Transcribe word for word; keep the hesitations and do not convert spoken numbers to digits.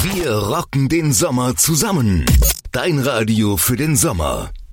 Wir rocken den Sommer zusammen. Dein Radio für den Sommer.